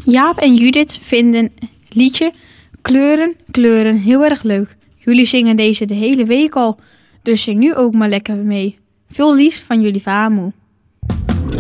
Jaap en Judith vinden het liedje Kleuren heel erg leuk. Jullie zingen deze de hele week al, dus zing nu ook maar lekker mee. Veel liefs van jullie Vamoe.